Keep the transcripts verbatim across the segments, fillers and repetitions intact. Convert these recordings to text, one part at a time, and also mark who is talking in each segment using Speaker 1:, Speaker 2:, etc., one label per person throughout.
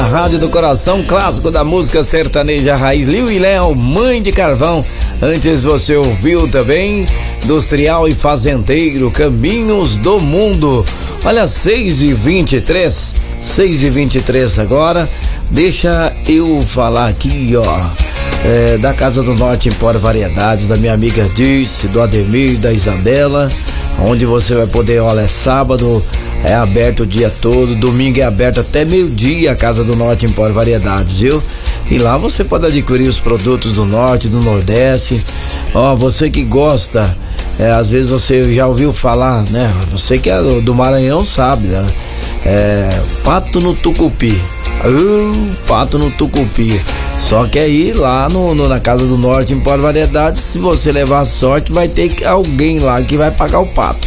Speaker 1: Rádio do Coração, clássico da música sertaneja raiz, Liu e Léo, Mãe de Carvão. Antes você ouviu também Industrial e Fazendeiro, Caminhos do Mundo. Olha, seis e vinte e três, seis e vinte e três agora. Deixa eu falar aqui, ó, é, da Casa do Norte Empório Variedades, da minha amiga Dirce, do Ademir, da Isabela, onde você vai poder, olha, é sábado, é aberto o dia todo, domingo é aberto até meio-dia a Casa do Norte Empório Variedades, viu? E lá você pode adquirir os produtos do Norte, do Nordeste. Ó, você que gosta, é, às vezes você já ouviu falar, né? Você que é do, do Maranhão sabe, né? É, pato no tucupi. Uh, pato no tucupi. Só que aí lá no, no, na Casa do Norte Empório Variedades, se você levar a sorte, vai ter que, alguém lá que vai pagar o pato.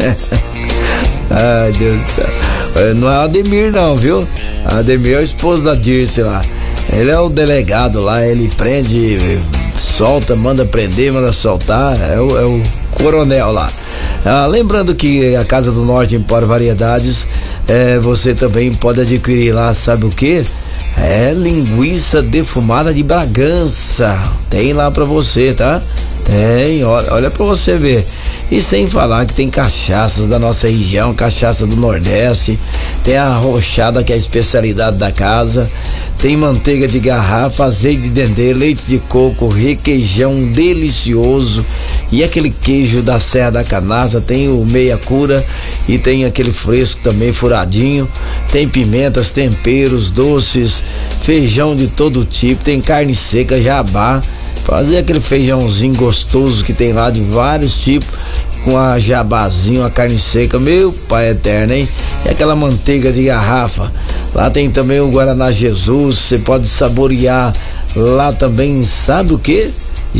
Speaker 1: Ai, Deus do céu. Não é o Ademir não, viu? Ademir é o esposo da Dirce lá. Ele é o delegado lá, ele prende, solta, manda prender, manda soltar. É o, é o coronel lá. Ah, lembrando que a Casa do Norte Empório Variedades, é, você também pode adquirir lá, sabe o que? É linguiça defumada de Bragança. Tem lá pra você, tá? Tem, olha, olha pra você ver. E sem falar que tem cachaças da nossa região, cachaça do Nordeste, tem a arrochada, que é a especialidade da casa, tem manteiga de garrafa, azeite de dendê, leite de coco, requeijão delicioso e aquele queijo da Serra da Canastra, tem o meia cura e tem aquele fresco também furadinho, tem pimentas, temperos, doces, feijão de todo tipo, tem carne seca, jabá, fazer aquele feijãozinho gostoso que tem lá de vários tipos, com a jabazinho, a carne seca, meu pai eterno, hein? E aquela manteiga de garrafa. Lá tem também o Guaraná Jesus, você pode saborear lá também, sabe o que?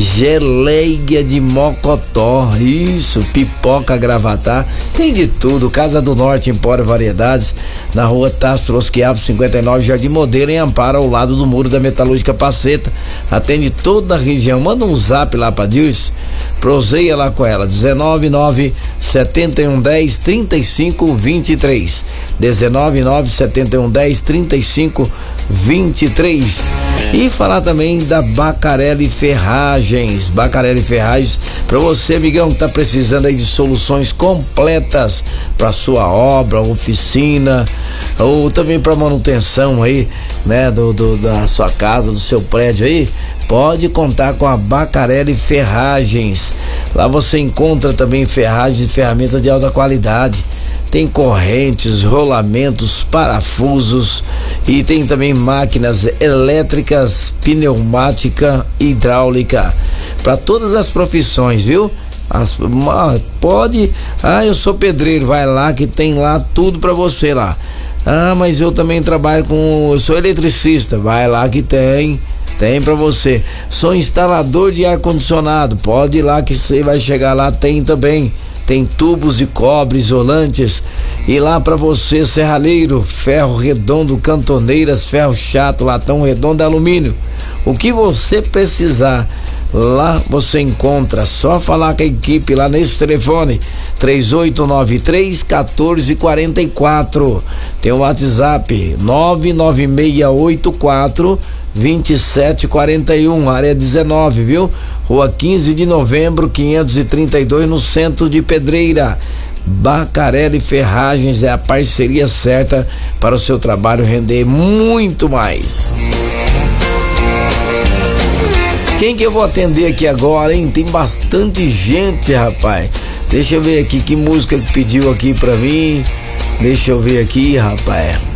Speaker 1: Geleia de mocotó, isso, pipoca Gravatá, tem de tudo. Casa do Norte Empório Variedades, na rua Tasso Rosquiavo cinquenta e nove, Jardim Modelo, em Amparo, ao lado do muro da Metalúrgica Paceta. Atende toda a região. Manda um zap lá pra Dirce, proseia lá com ela, dezenove nove setenta e um dez trinta e cinco vinte e três, dezenove nove setenta e um dez trinta e cinco vinte e três. E falar também da Bacarelli Ferragens, Bacarelli Ferragens, para você, amigão, que tá precisando aí de soluções completas para sua obra, oficina, ou também para manutenção aí, né, do, do da sua casa, do seu prédio aí, pode contar com a Bacarelli Ferragens. Lá você encontra também ferragens e ferramentas de alta qualidade. Tem correntes, rolamentos, parafusos e tem também máquinas elétricas, pneumática, hidráulica, para todas as profissões, viu? As, pode, ah, eu sou pedreiro, vai lá que tem lá tudo para você lá. Ah, mas eu também trabalho com, eu sou eletricista, vai lá que tem. Tem pra você. Sou instalador de ar-condicionado, pode ir lá que você vai chegar lá, tem também. Tem tubos de cobre, isolantes. E lá pra você, serralheiro, ferro redondo, cantoneiras, ferro chato, latão redondo, alumínio. O que você precisar, lá você encontra. Só falar com a equipe lá nesse telefone, três oito nove três, um quatro quatro quatro. Tem o WhatsApp, nove nove seis oito quatro, vinte e sete quarenta e um, área dezenove, viu? Rua quinze de novembro, quinhentos e trinta e dois, no centro de Pedreira. Bacarelli Ferragens é a parceria certa para o seu trabalho render muito mais. Quem que eu vou atender aqui agora, hein? Tem bastante gente, rapaz. Deixa eu ver aqui que música que pediu aqui pra mim. Deixa eu ver aqui, rapaz.